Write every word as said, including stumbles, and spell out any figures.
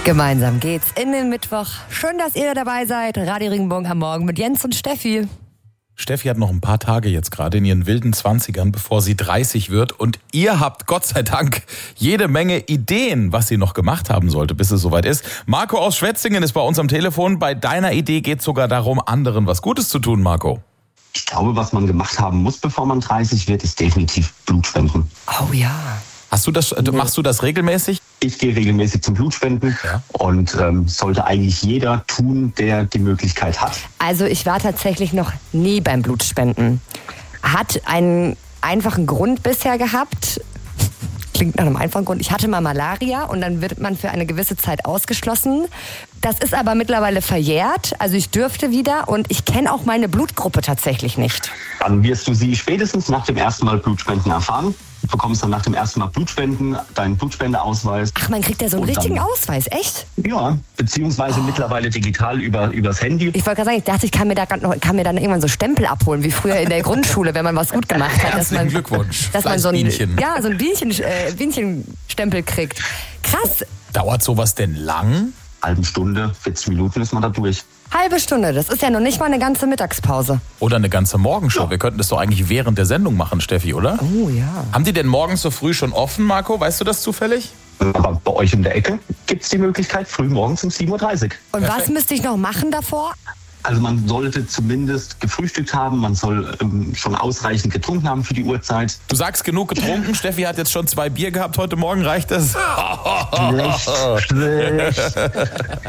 Gemeinsam geht's in den Mittwoch. Schön, dass ihr dabei seid. Radio Regenbogen am Morgen mit Jens und Steffi. Steffi hat noch ein paar Tage jetzt gerade in ihren wilden Zwanzigern, bevor sie dreißig wird. Und ihr habt Gott sei Dank jede Menge Ideen, was sie noch gemacht haben sollte, bis es soweit ist. Marco aus Schwetzingen ist bei uns am Telefon. Bei deiner Idee geht es sogar darum, anderen was Gutes zu tun, Marco. Ich glaube, was man gemacht haben muss, bevor man dreißig wird, ist definitiv Blutspenden. Oh ja. Hast du das, machst du das regelmäßig? Ich gehe regelmäßig zum Blutspenden Ja. und ähm, sollte eigentlich jeder tun, der die Möglichkeit hat. Also ich war tatsächlich noch nie beim Blutspenden. Hat einen einfachen Grund bisher gehabt. Klingt nach einem einfachen Grund. Ich hatte mal Malaria und dann wird man für eine gewisse Zeit ausgeschlossen. Das ist aber mittlerweile verjährt. Also ich dürfte wieder und ich kenne auch meine Blutgruppe tatsächlich nicht. Dann wirst du sie spätestens nach dem ersten Mal Blutspenden erfahren. Du bekommst dann nach dem ersten Mal Blutspenden, deinen Blutspendeausweis. Ach, man kriegt ja so einen Und richtigen dann- Ausweis, echt? Ja, beziehungsweise mittlerweile digital über übers Handy. Ich wollte gerade sagen, ich dachte, ich kann mir, da grad noch, kann mir dann irgendwann so Stempel abholen, wie früher in der Grundschule, wenn man was gut gemacht hat. Dass Herzlichen man, Glückwunsch. Dass man so ein, Fleißbienchen. ja, so ein Bienchen, äh, Bienchenstempel kriegt. Krass, Dauert sowas denn lang? Halbe Stunde, vierzig Minuten ist man da durch. halbe Stunde, das ist ja noch nicht mal eine ganze Mittagspause. Oder eine ganze Morgenshow? Wir könnten das doch eigentlich während der Sendung machen, Steffi, oder? Oh ja. Haben die denn morgens so früh schon offen, Marco? Weißt du das zufällig? Aber bei euch in der Ecke gibt es die Möglichkeit, früh morgens um sieben Uhr dreißig. Und was Perfekt. müsste ich noch machen davor? Also man sollte zumindest gefrühstückt haben, man soll ähm, schon ausreichend getrunken haben für die Uhrzeit. Du sagst genug getrunken. Steffi hat jetzt schon zwei Bier gehabt. Heute Morgen reicht das. Schlecht, schlecht.